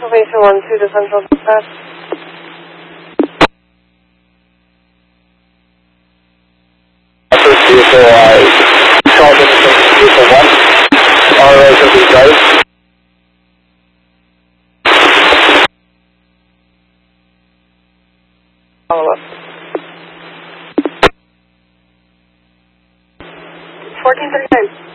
Salvation 1 to the Central Dispatch. First vehicle, I called in from vehicle 1. RO is going to be right. Follow up. 1439.